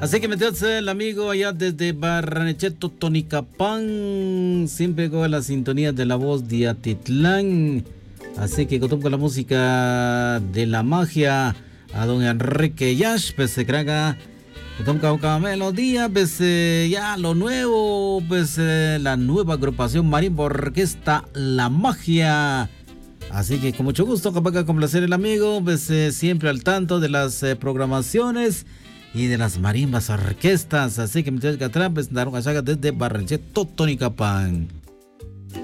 Así que metióse el amigo allá desde Barranechea, Totonicapán, siempre con la sintonía de la voz de Atitlán. Así que con la música de la magia a don Enrique Yash, pues se craga. Con melodía, pues ya lo nuevo, pues la nueva agrupación Marimba Orquesta La Magia. Así que con mucho gusto, capaz de complacer el amigo, pues siempre al tanto de las programaciones y de las marimbas orquestas. Así que me que atrás, pues Daron Gachaga desde Barranechea, Totonicapán.